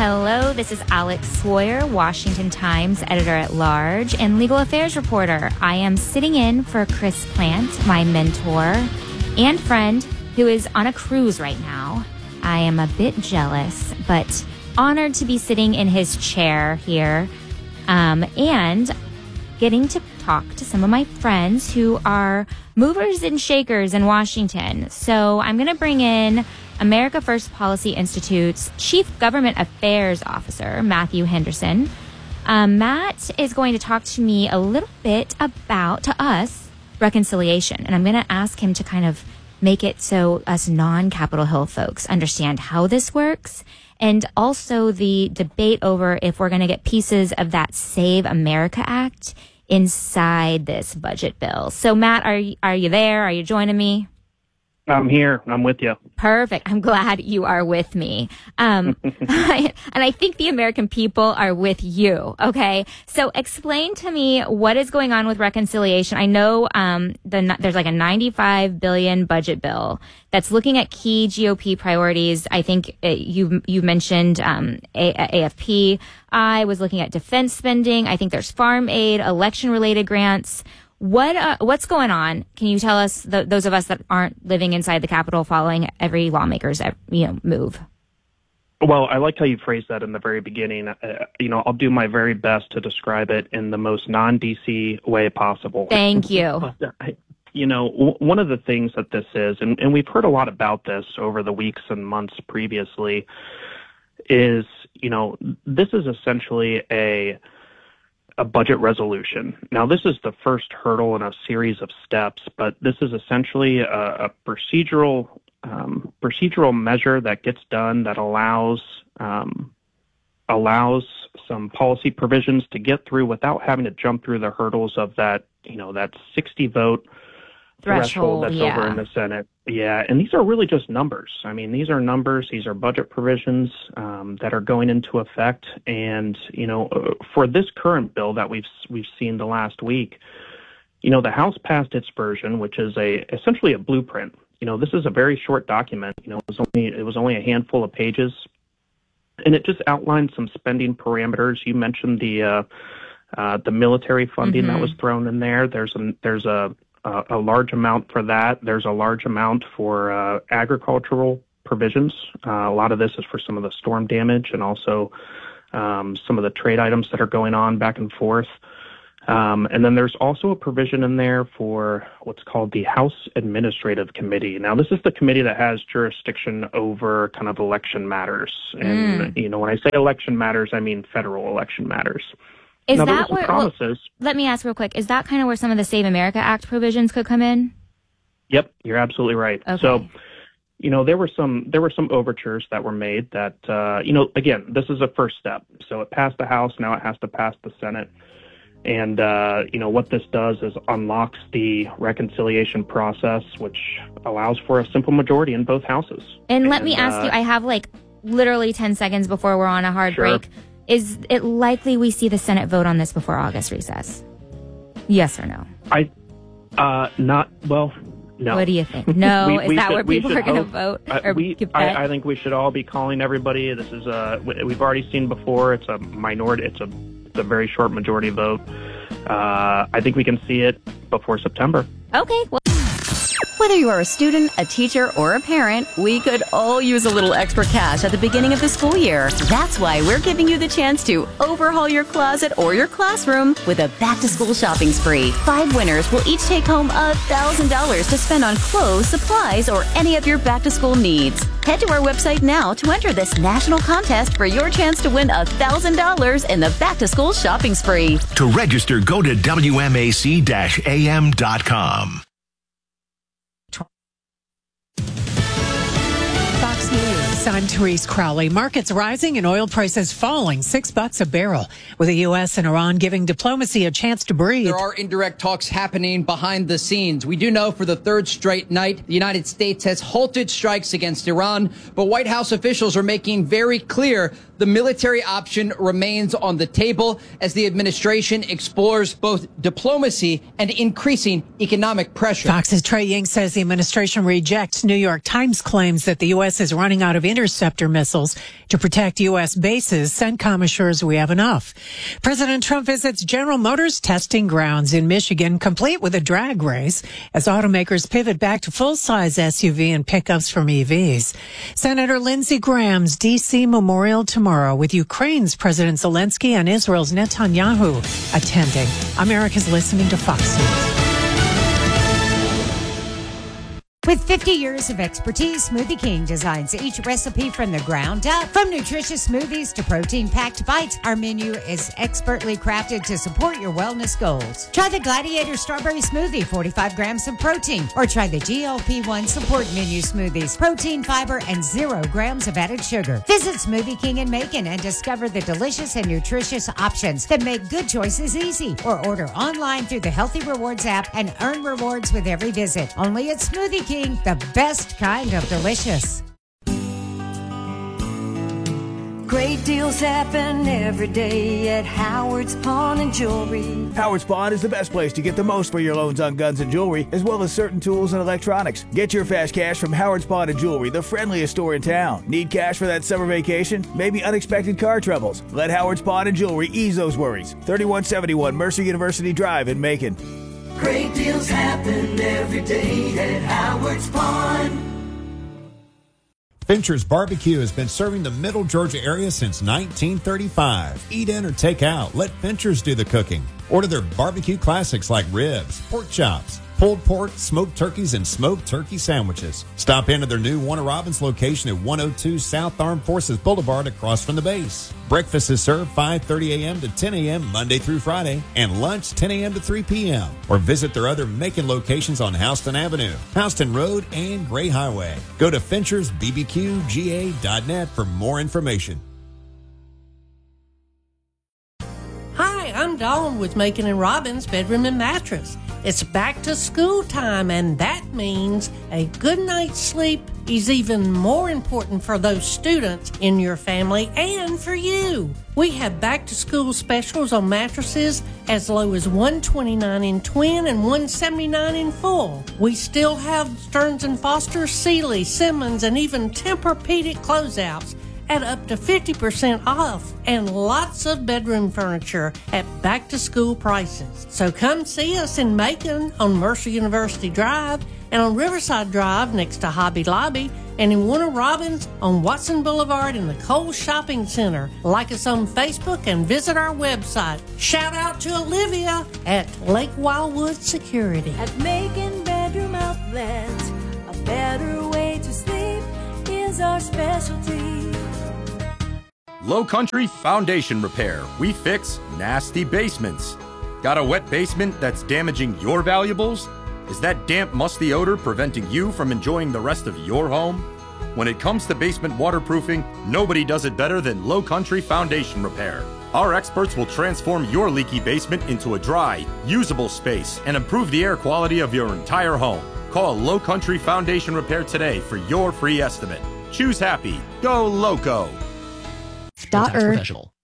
Hello, this is Alex Sawyer, Washington Times editor-at-large and legal affairs reporter. I am sitting in for Chris Plant, my mentor and friend, who is on a cruise right now. I am a bit jealous, but honored to be sitting in his chair here and getting to talk to some of my friends who are movers and shakers in Washington. So I'm going to bring in America First Policy Institute's Chief Government Affairs Officer, Matthew Henderson. Matt is going to talk to me a little bit about, to us, reconciliation. And I'm going to ask him to kind of make it so us non-Capitol Hill folks understand how this works, and also the debate over if we're going to get pieces of that Save America Act inside this budget bill. So, Matt, are you there? Are you joining me? I'm here. I'm with you. Perfect. I'm glad you are with me. And I think the American people are with you. Okay. So explain to me what is going on with reconciliation. I know there's like a $95 billion budget bill that's looking at key GOP priorities. I think you mentioned AFP. I was looking at defense spending. I think there's farm aid, election-related grants. What's going on? Can you tell us, those of us that aren't living inside the Capitol, following every lawmaker's move? Well, I like how you phrased that in the very beginning. I'll do my very best to describe it in the most non-DC way possible. Thank you. One of the things that this is, and we've heard a lot about this over the weeks and months previously, is, this is essentially a budget resolution. Now, this is the first hurdle in a series of steps, but this is essentially a procedural measure that gets done that allows some policy provisions to get through without having to jump through the hurdles of that 60 vote threshold that's over in the Senate. Yeah, and these are really just numbers. I mean, these are numbers. These are budget provisions that are going into effect. And for this current bill that we've seen the last week, the House passed its version, which is essentially a blueprint. This is a very short document. It was only a handful of pages, and it just outlined some spending parameters. You mentioned the military funding that was thrown in there. There's a large amount for that. There's a large amount for agricultural provisions. A lot of this is for some of the storm damage and also some of the trade items that are going on back and forth. And then there's also a provision in there for what's called the House Administrative Committee. Now, this is the committee that has jurisdiction over kind of election matters. And, when I say election matters, I mean federal election matters. Is that where, let me ask real quick, is that kind of where some of the Save America Act provisions could come in? Yep, you're absolutely right. Okay. So, there were some overtures that were made that, again, this is a first step. So it passed the House, now it has to pass the Senate. And, what this does is unlocks the reconciliation process, which allows for a simple majority in both houses. And let me ask you, I have literally 10 seconds before we're on a hard break. Is it likely we see the Senate vote on this before August recess? Yes or no? No. What do you think? No? Is that where people are going to vote? I think we should all be calling everybody. This is we've already seen before. It's a minority. It's a very short majority vote. I think we can see it before September. Okay. Well, whether you are a student, a teacher, or a parent, we could all use a little extra cash at the beginning of the school year. That's why we're giving you the chance to overhaul your closet or your classroom with a back-to-school shopping spree. 5 winners will each take home $1,000 to spend on clothes, supplies, or any of your back-to-school needs. Head to our website now to enter this national contest for your chance to win $1,000 in the back-to-school shopping spree. To register, go to WMAC-AM.com. Fox News, I'm Therese Crowley. Markets rising and oil prices falling, $6 a barrel, with the U.S. and Iran giving diplomacy a chance to breathe. There are indirect talks happening behind the scenes. We do know for the third straight night, the United States has halted strikes against Iran, but White House officials are making very clear the military option remains on the table as the administration explores both diplomacy and increasing economic pressure. Fox's Trey Ying says the administration rejects New York Times claims that the U.S. is running out of interceptor missiles to protect U.S. bases. CENTCOM assures we have enough. President Trump visits General Motors testing grounds in Michigan, complete with a drag race as automakers pivot back to full-size SUV and pickups from EVs. Senator Lindsey Graham's D.C. memorial tomorrow with Ukraine's President Zelensky and Israel's Netanyahu attending. America's listening to Fox News. With 50 years of expertise, Smoothie King designs each recipe from the ground up. From nutritious smoothies to protein-packed bites, our menu is expertly crafted to support your wellness goals. Try the Gladiator Strawberry Smoothie, 45 grams of protein. Or try the GLP-1 Support Menu Smoothies, protein, fiber, and 0 grams of added sugar. Visit Smoothie King in Macon and discover the delicious and nutritious options that make good choices easy. Or order online through the Healthy Rewards app and earn rewards with every visit. Only at Smoothie King. The best kind of delicious. Great deals happen every day at Howard's Pawn and Jewelry. Howard's Pawn is the best place to get the most for your loans on guns and jewelry, as well as certain tools and electronics. Get your fast cash from Howard's Pawn and Jewelry, the friendliest store in town. Need cash for that summer vacation? Maybe unexpected car troubles? Let Howard's Pawn and Jewelry ease those worries. 3171 Mercer University Drive in Macon. Great deals happen every day at Howard's Pawn. Fincher's Barbecue has been serving the Middle Georgia area since 1935. Eat in or take out. Let Fincher's do the cooking. Order their barbecue classics like ribs, pork chops, pulled pork, smoked turkeys, and smoked turkey sandwiches. Stop into their new Warner Robins location at 102 South Armed Forces Boulevard across from the base. Breakfast is served 5:30 a.m. to 10 a.m. Monday through Friday, and lunch 10 a.m. to 3 p.m. Or visit their other Macon locations on Houston Avenue, Houston Road, and Gray Highway. Go to FinchersBBQGA.net for more information. Hi, I'm Dawn with Macon and Robbins Bedroom and Mattress. It's back to school time, and that means a good night's sleep is even more important for those students in your family and for you. We have back to school specials on mattresses as low as $129 in twin and $179 in full. We still have Stearns & Foster, Sealy, Simmons, and even Tempur-Pedic closeouts at up to 50% off, and lots of bedroom furniture at back-to-school prices. So come see us in Macon on Mercer University Drive and on Riverside Drive next to Hobby Lobby, and in Warner Robins on Watson Boulevard in the Kohl's Shopping Center. Like us on Facebook and visit our website. Shout out to Olivia at Lake Wildwood Security. At Macon Bedroom Outlets, a better way to sleep is our specialty. Low Country Foundation Repair. We fix nasty basements. Got a wet basement that's damaging your valuables? Is that damp, musty odor preventing you from enjoying the rest of your home? When it comes to basement waterproofing, nobody does it better than Low Country Foundation Repair. Our experts will transform your leaky basement into a dry, usable space and improve the air quality of your entire home. Call Low Country Foundation Repair today for your free estimate. Choose happy. Go Loco. Professional.